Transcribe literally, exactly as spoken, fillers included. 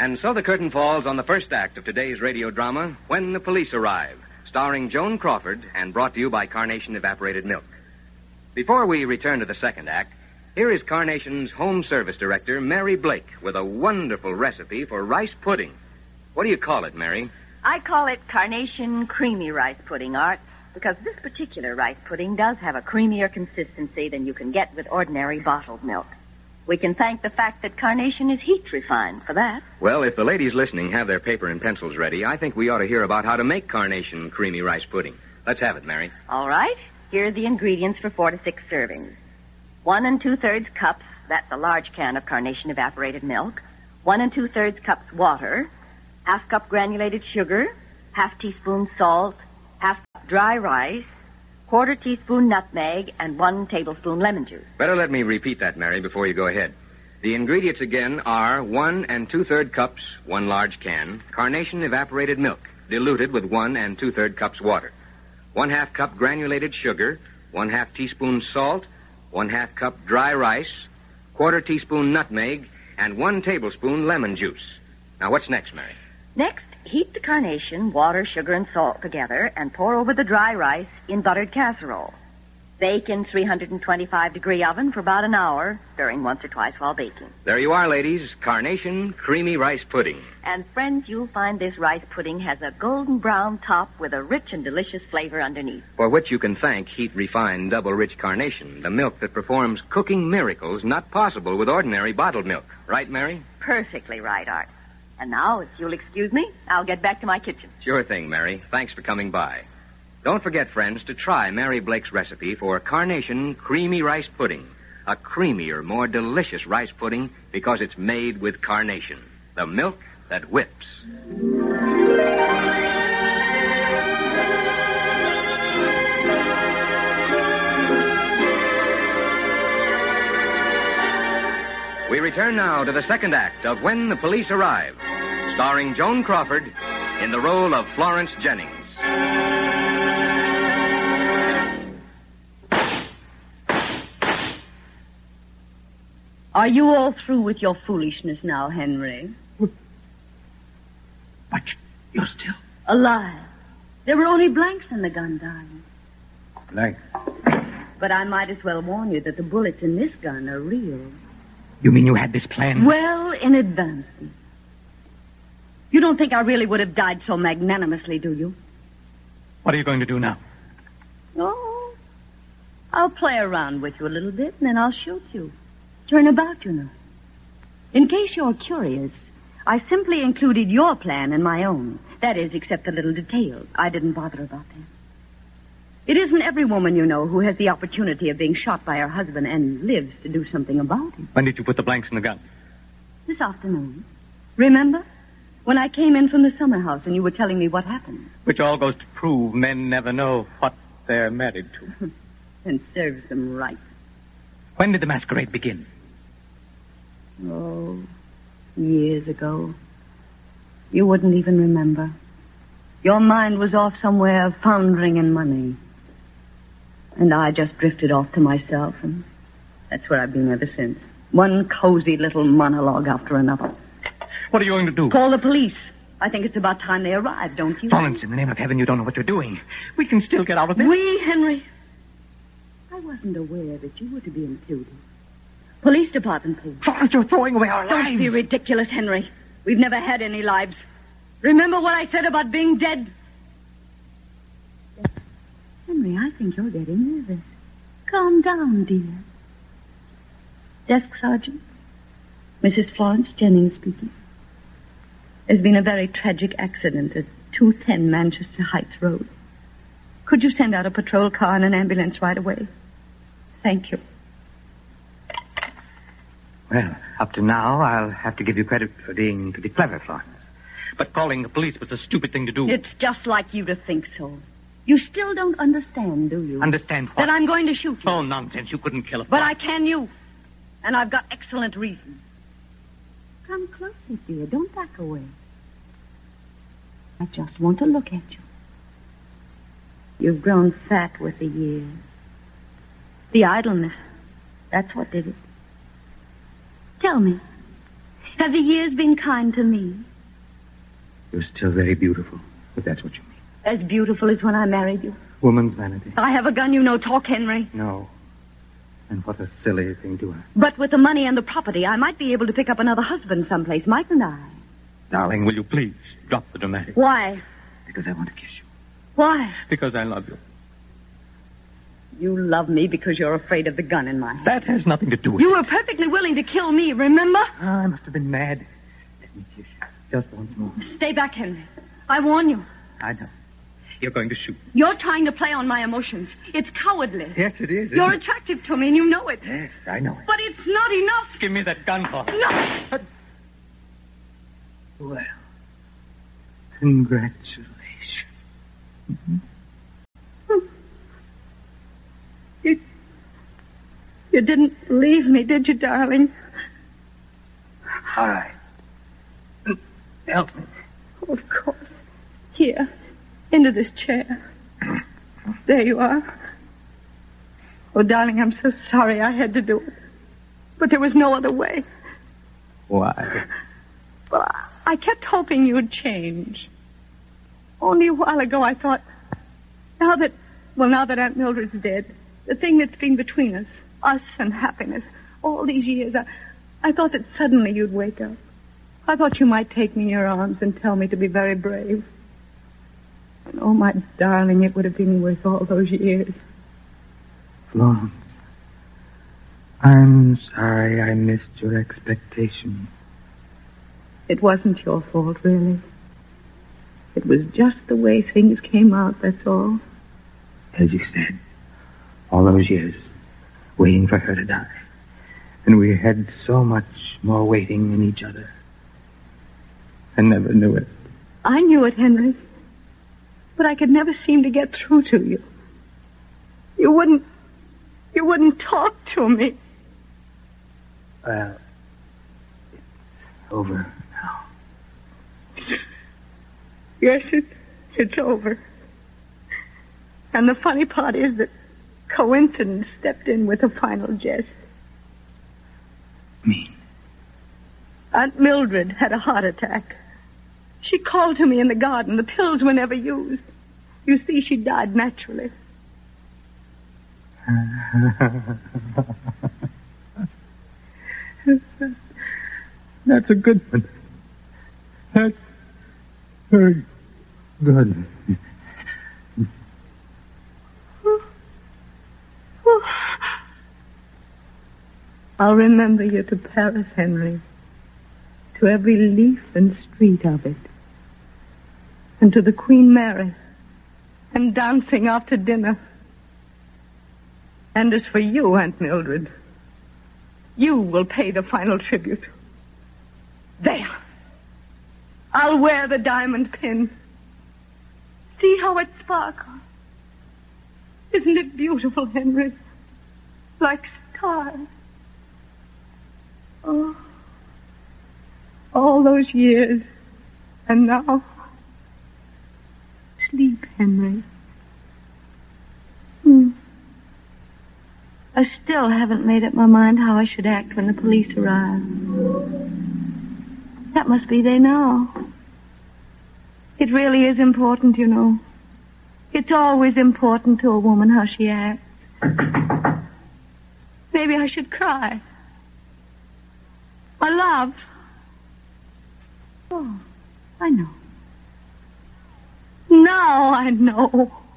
And so the curtain falls on the first act of today's radio drama, When the Police Arrive, starring Joan Crawford and brought to you by Carnation Evaporated Milk. Before we return to the second act, here is Carnation's Home Service Director, Mary Blake, with a wonderful recipe for rice pudding. What do you call it, Mary? I call it Carnation Creamy Rice Pudding, Art, because this particular rice pudding does have a creamier consistency than you can get with ordinary bottled milk. We can thank the fact that Carnation is heat refined for that. Well, if the ladies listening have their paper and pencils ready, I think we ought to hear about how to make Carnation Creamy Rice Pudding. Let's have it, Mary. All right. Here are the ingredients for four to six servings. One and two-thirds cups, that's a large can of Carnation evaporated milk. One and two-thirds cups water. Half cup granulated sugar. Half teaspoon salt. Half cup dry rice. Quarter teaspoon nutmeg, and one tablespoon lemon juice. Better let me repeat that, Mary, before you go ahead. The ingredients again are one and two-third cups, one large can, Carnation evaporated milk, diluted with one and two-third cups water. One half cup granulated sugar, one half teaspoon salt, one half cup dry rice, quarter teaspoon nutmeg, and one tablespoon lemon juice. Now, what's next, Mary? Next, heat the carnation, water, sugar, and salt together and pour over the dry rice in buttered casserole. Bake in three hundred twenty-five degree oven for about an hour, stirring once or twice while baking. There you are, ladies. Carnation Creamy Rice Pudding. And, friends, you'll find this rice pudding has a golden brown top with a rich and delicious flavor underneath. For which you can thank heat-refined double-rich Carnation, the milk that performs cooking miracles not possible with ordinary bottled milk. Right, Mary? Perfectly right, Art. And now, if you'll excuse me, I'll get back to my kitchen. Sure thing, Mary. Thanks for coming by. Don't forget, friends, to try Mary Blake's recipe for Carnation Creamy Rice Pudding. A creamier, more delicious rice pudding because it's made with Carnation, the milk that whips. We return now to the second act of When the Police Arrive, starring Joan Crawford in the role of Florence Jennings. Are you all through with your foolishness now, Henry? But you're still... alive. There were only blanks in the gun, darling. Blanks? But I might as well warn you that the bullets in this gun are real. You mean you had this plan? Well in advance. You don't think I really would have died so magnanimously, do you? What are you going to do now? Oh, I'll play around with you a little bit, and then I'll shoot you. Turn about, you know. In case you're curious, I simply included your plan in my own. That is, except the little details. I didn't bother about them. It isn't every woman, you know, who has the opportunity of being shot by her husband and lives to do something about it. When did you put the blanks in the gun? This afternoon. Remember? When I came in from the summer house and you were telling me what happened. Which all goes to prove men never know what they're married to. And serves them right. When did the masquerade begin? Oh, years ago. You wouldn't even remember. Your mind was off somewhere foundering in money. And I just drifted off to myself, and that's where I've been ever since. One cozy little monologue after another. What are you going to do? Call the police. I think it's about time they arrive, don't you? Florence, in the name of heaven, you don't know what you're doing. We can still get out of this. We, Henry? I wasn't aware that you were to be included. Police department, please. Florence, you're throwing away our lives. Don't be ridiculous, Henry. We've never had any lives. Remember what I said about being dead? Henry, I think you're getting nervous. Calm down, dear. Desk sergeant. Missus Florence Jennings speaking. There's been a very tragic accident at two ten Manchester Heights Road. Could you send out a patrol car and an ambulance right away? Thank you. Well, up to now, I'll have to give you credit for being pretty clever, Florence. But calling the police was a stupid thing to do. It's just like you to think so. You still don't understand, do you? Understand what? That I'm going to shoot you. Oh, nonsense. You couldn't kill a But I can you. And I've got excellent reason. Come closer, dear. Don't back away. I just want to look at you. You've grown fat with the years. The idleness. That's what did it. Tell me, Have the years been kind to me? You're still very beautiful, if that's what you mean. As beautiful as when I married you. Woman's vanity. I have a gun, you know. Talk, Henry. No. And what a silly thing to ask. But with the money and the property, I might be able to pick up another husband someplace, mightn't I? Darling, will you please drop the dramatic? Why? Because I want to kiss you. Why? Because I love you. You love me because you're afraid of the gun in my hand. That has nothing to do with You it. were perfectly willing to kill me, remember? Ah, I must have been mad. Let me kiss you. Just once more. Stay back, Henry. I warn you. I know. You're going to shoot. You're trying to play on my emotions. It's cowardly. Yes, it is. You're it? attractive to me, and you know it. Yes, I know it. But it's not enough. Give me that gun, Paul. No. But... Well, congratulations. Mm-hmm. You, you didn't leave me, did you, darling? All right. Help me. Of course. Here. Into this chair. There you are. Oh, darling, I'm so sorry I had to do it. But there was no other way. Why? Well, I, I kept hoping you'd change. Only a while ago I thought, now that, well, now that Aunt Mildred's dead, the thing that's been between us, us and happiness, all these years, I, I thought that suddenly you'd wake up. I thought you might take me in your arms and tell me to be very brave. And oh, my darling, it would have been worth all those years. Florence, I'm sorry I missed your expectation. It wasn't your fault, really. It was just the way things came out, that's all. As you said, all those years, waiting for her to die. And we had so much more waiting in each other. I never knew it. I knew it, Henry. But I could never seem to get through to you. You wouldn't... You wouldn't talk to me. Well, it's over now. Yes, it, it's over. And the funny part is that coincidence stepped in with a final jest. Mean? Aunt Mildred had a heart attack. She called to me in the garden. The pills were never used. You see, she died naturally. That's a good one. That's very good. I'll remember you to Paris, Henry. To every leaf and street of it. And to the Queen Mary. And dancing after dinner. And as for you, Aunt Mildred, you will pay the final tribute. There. I'll wear the diamond pin. See how it sparkles. Isn't it beautiful, Henry? Like stars. Oh. All those years. And now... Sleep, Henry. Hmm. I still haven't made up my mind how I should act when the police arrive. That must be they now. It really is important, you know. It's always important to a woman how she acts. Maybe I should cry. My love. Oh, I know. Now I know.